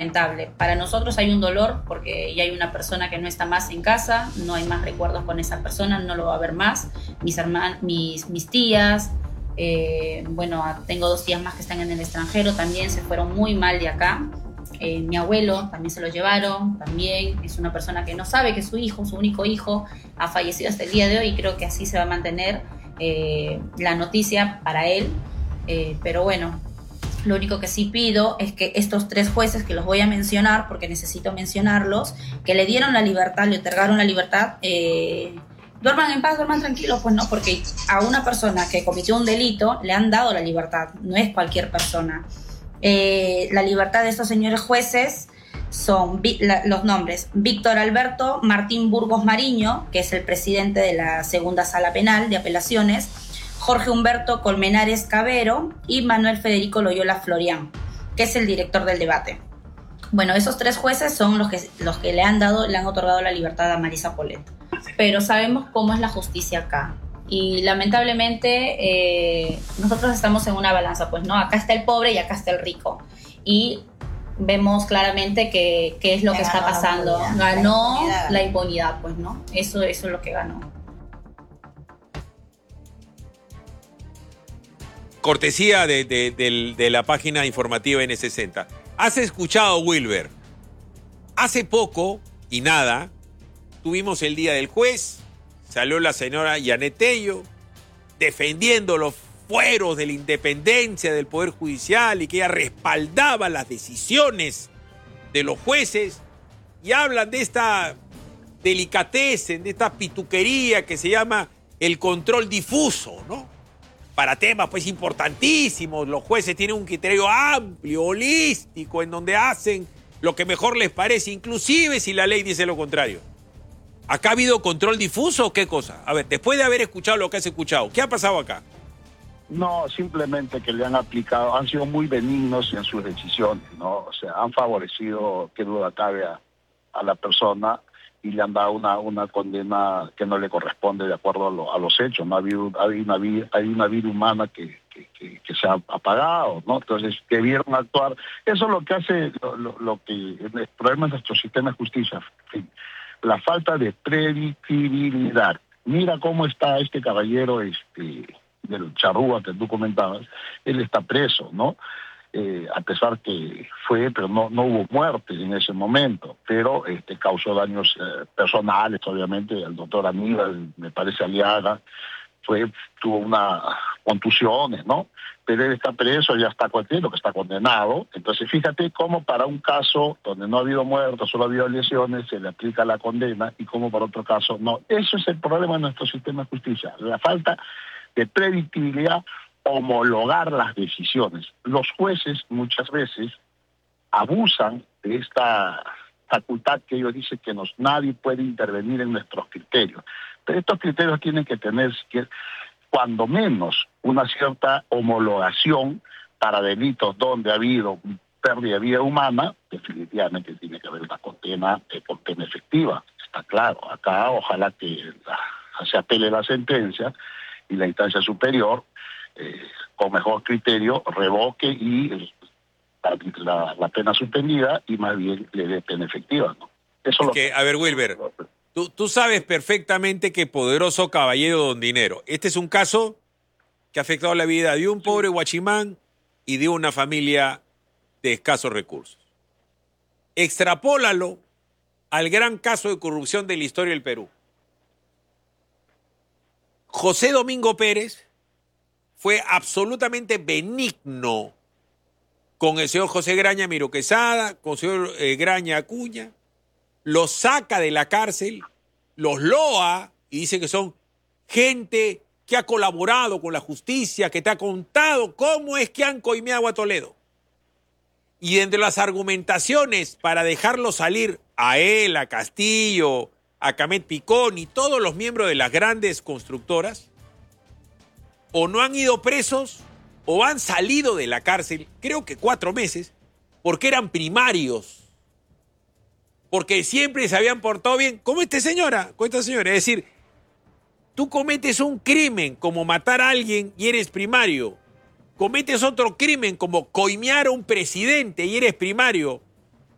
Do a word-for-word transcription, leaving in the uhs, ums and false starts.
lamentable. Para nosotros hay un dolor porque ya hay una persona que no está más en casa, no hay más recuerdos con esa persona, no lo va a ver más. Mis, herman mis, mis tías, eh, bueno, tengo dos tías más que están en el extranjero, también se fueron muy mal de acá. Eh, mi abuelo también se lo llevaron, también es una persona que no sabe que su hijo, su único hijo, ha fallecido hasta el día de hoy, y creo que así se va a mantener eh, la noticia para él. Eh, pero bueno, lo único que sí pido es que estos tres jueces, que los voy a mencionar porque necesito mencionarlos, que le dieron la libertad, le otorgaron la libertad, eh, duerman en paz, duerman tranquilos, pues no, porque a una persona que cometió un delito le han dado la libertad, no es cualquier persona. Eh, la libertad de estos señores jueces son la, los nombres: Víctor Alberto Martín Burgos Mariño, que es el presidente de la segunda sala penal de apelaciones, Jorge Humberto Colmenares Cabero y Manuel Federico Loyola Florián, que es el director del debate. Bueno, esos tres jueces son los que, los que le han dado, le han otorgado la libertad a Marisa Polet. Pero sabemos cómo es la justicia acá. Y lamentablemente eh, nosotros estamos en una balanza, pues no, acá está el pobre y acá está el rico. Y vemos claramente que, que es lo que está pasando. Ganó la impunidad, pues no, eso, eso es lo que ganó. Cortesía de, de, de, de la página informativa N sesenta. ¿Has escuchado, Wilber? Hace poco, y nada, tuvimos el Día del Juez, salió la señora Yanet Tello defendiendo los fueros de la independencia del Poder Judicial y que ella respaldaba las decisiones de los jueces, y hablan de esta delicatez, de esta pituquería que se llama el control difuso, ¿no? Para temas pues importantísimos, los jueces tienen un criterio amplio, holístico, en donde hacen lo que mejor les parece, inclusive si la ley dice lo contrario. ¿Acá ha habido control difuso o qué cosa? A ver, después de haber escuchado lo que has escuchado, ¿qué ha pasado acá? No, simplemente que le han aplicado, han sido muy benignos en sus decisiones, ¿no? O sea, han favorecido, qué duda cabe, a, a la persona, y le han dado una, una condena que no le corresponde de acuerdo a, lo, a los hechos, ¿no? Ha habido, hay, una vida, hay una vida humana que, que, que, que se ha apagado, ¿no? Entonces, debieron actuar. Eso es lo que hace, lo, lo, lo que el problema de nuestro sistema de justicia, en fin, la falta de predictibilidad. Mira cómo está este caballero este del Charrúa que tú comentabas, él está preso, ¿no? Eh, a pesar que fue, pero no, no hubo muerte en ese momento, pero este, causó daños eh, personales, obviamente. El doctor Aníbal, me parece Aliaga, fue, tuvo una contusiones, ¿no? Pero él está preso, ya está contento, que está condenado. Entonces fíjate cómo para un caso donde no ha habido muertos, solo ha habido lesiones, se le aplica la condena, y como para otro caso no. Eso es el problema de nuestro sistema de justicia, la falta de predictibilidad, homologar las decisiones. Los jueces muchas veces abusan de esta facultad que ellos dicen que nos, nadie puede intervenir en nuestros criterios. Pero estos criterios tienen que tener, cuando menos, una cierta homologación para delitos donde ha habido pérdida de vida humana. Definitivamente tiene que haber una condena, eh, condena efectiva, está claro. Acá ojalá que la, se apele la sentencia y la instancia superior, eh, con mejor criterio, revoque y eh, la, la pena suspendida, y más bien le dé pena efectiva, ¿no? Eso es lo que, a ver, Wilber, tú, tú sabes perfectamente que poderoso caballero don dinero. Este es un caso que ha afectado la vida de un pobre guachimán y de una familia de escasos recursos. Extrapólalo al gran caso de corrupción de la historia del Perú. José Domingo Pérez fue absolutamente benigno con el señor José Graña Miro Quesada, con el señor eh, Graña Acuña, los saca de la cárcel, los loa y dice que son gente que ha colaborado con la justicia, que te ha contado cómo es que han coimeado a Toledo. Y entre las argumentaciones para dejarlo salir a él, a Castillo, a Camet Picón y todos los miembros de las grandes constructoras, o no han ido presos o han salido de la cárcel, creo que cuatro meses, porque eran primarios, porque siempre se habían portado bien, como esta señora, como esta señora. Es decir, tú cometes un crimen como matar a alguien y eres primario, cometes otro crimen como coimear a un presidente y eres primario,